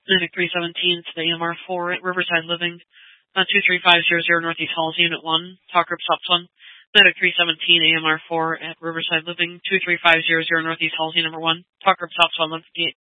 Medic 317 to the AMR4 at Riverside Living, 23500 Northeast Halls, Unit 1, talk group stops 1. Medic 317 AMR4 at Riverside Living, 23500 Northeast Halls, Unit 1, talk group stops 1, 158.